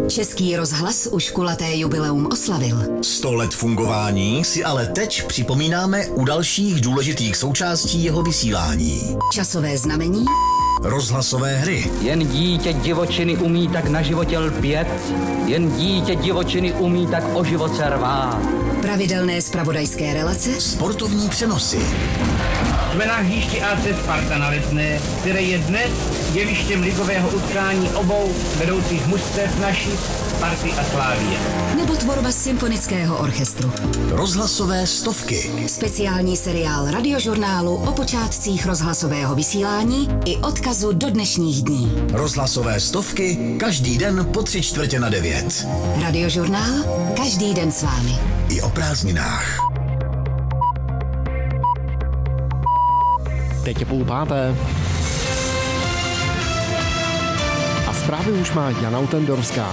Český rozhlas už kulaté jubileum oslavil. 100 let fungování si ale teď připomínáme u dalších důležitých součástí jeho vysílání. Časové znamení, rozhlasové hry. Jen dítě divočiny umí tak na životě lpět, jen dítě divočiny umí tak o život se rvát. pravidelné zpravodajské relace, sportovní přenosy. Jsme na hřišti AC Sparta na Letné, které je dnes jevištěm ligového utkání obou vedoucích mužstev naší Sparty a Slávie. nebo tvorba symfonického orchestru. Rozhlasové stovky. Speciální seriál radiožurnálu o počátcích rozhlasového vysílání i odkazu do dnešních dní. Rozhlasové stovky každý den po 8:45. Radiožurnál každý den s vámi. I o prázdninách. Teď je 4:30. A zprávy už má Jana Utendorská.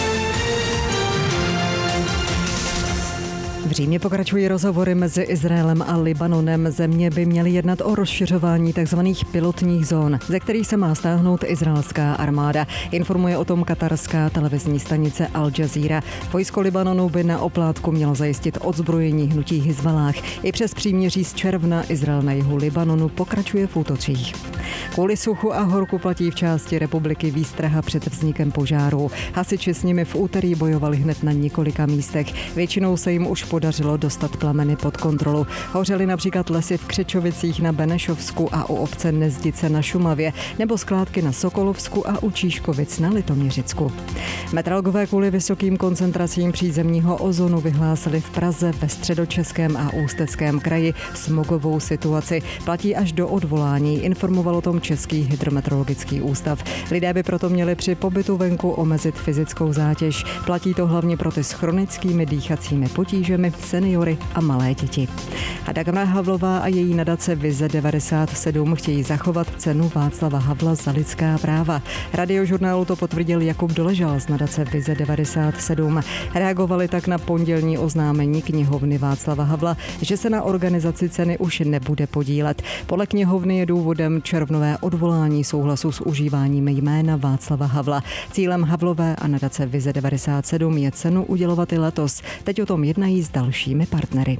V Římě pokračují rozhovory mezi Izraelem a Libanonem. Země by měly jednat o rozšiřování tzv. Pilotních zón, ze kterých se má stáhnout izraelská armáda. Informuje o tom katarská televizní stanice Al Jazeera. Vojsko Libanonu by na oplátku mělo zajistit odzbrojení hnutí Hizbalách. I přes příměří z června Izrael na jihu Libanonu pokračuje v útocích. Kvůli suchu a horku platí v části republiky výstraha před vznikem požáru. Hasiči s nimi v úterý bojovali hned na několika místech. Většinou se jim už podařilo dostat plameny pod kontrolu. Hořely například lesy v Křečovicích na Benešovsku a u obce Nezdice na Šumavě, nebo skládky na Sokolovsku a u Číškovic na Litoměřicku. Meteorologové kvůli vysokým koncentracím přízemního ozonu vyhlásili v Praze, ve Středočeském a Ústeckém kraji smogovou situaci. Platí až do odvolání, informoval o tom Český hydrometeorologický ústav. Lidé by proto měli při pobytu venku omezit fyzickou zátěž. Platí to hlavně pro ty s chronickými dýchacími potížemi, seniory a malé děti. A Dagmara Havlová a její nadace Vize 97 chtějí zachovat cenu Václava Havla za lidská práva. Radiožurnálu to potvrdil Jakub Doležal z nadace Vize 97. Reagovali tak na pondělní oznámení knihovny Václava Havla, že se na organizaci ceny už nebude podílet. Podle knihovny je důvodem červnové odvolání souhlasu s užíváním jména Václava Havla. Cílem Havlové a nadace Vize 97 je cenu udělovat i letos. Teď o tom jednají s dalšími partnery.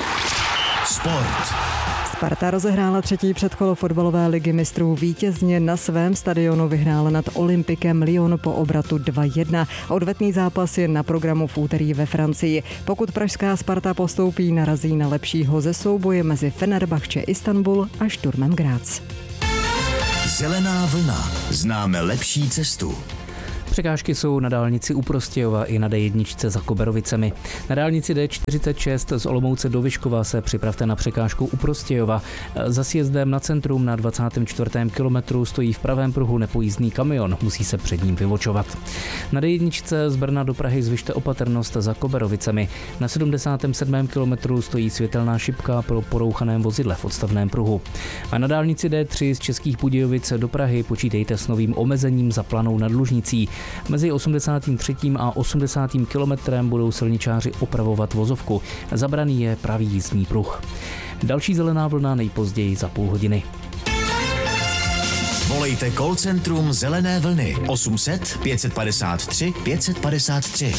Sport. Sparta rozehrála třetí předkolo fotbalové ligy mistrů vítězně. Na svém stadionu vyhrála nad Olympikem Lyon po obratu 2-1. Odvetný zápas je na programu v úterý ve Francii. Pokud pražská Sparta postoupí, narazí na lepšího ze souboje mezi Fenerbahče Istanbul a Sturmem Graz. Zelená vlna. Známe lepší cestu. Překážky jsou na dálnici u Prostějova i na D1 za Koberovicemi. Na dálnici D46 z Olomouce do Vyškova se připravte na překážku u Prostějova. Za sjezdem na centrum na 24. kilometru stojí v pravém pruhu nepojízdný kamion, musí se před ním vyvočovat. Na D1 z Brna do Prahy zvyšte opatrnost za Koberovicemi. Na 77. kilometru stojí světelná šipka pro porouchaném vozidle v odstavném pruhu. A na dálnici D3 z Českých Budějovic do Prahy počítejte s novým omezením za Planou nad Lužnicí. Mezi 83. a 80. kilometrem budou silničáři opravovat vozovku. Zabraný je pravý jízdní pruh. Další zelená vlna nejpozději za půl hodiny. Volejte call centrum Zelené vlny 800 553 553.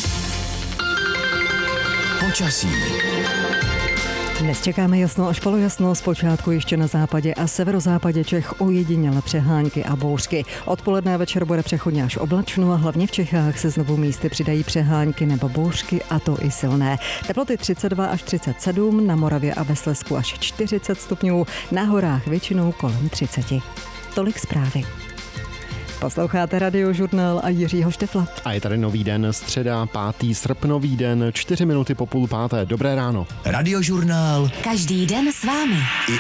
Počasí. Dnes čekáme jasno až polojasno, zpočátku ještě na západě a severozápadě Čech ojedinělé přehánky a bouřky. Odpoledne a večer bude přechodně až oblačno a hlavně v Čechách se znovu místy přidají přehánky nebo bouřky, a to i silné. Teploty 32 až 37, na Moravě a ve Slezsku až 40 stupňů, na horách většinou kolem 30. Tolik zprávy. Posloucháte Radiožurnál a Jiřího Štefla. A je tady nový den, středa, 5. srpnový den, 4 minuty po 4:30. Dobré ráno. Radiožurnál Každý den s vámi. i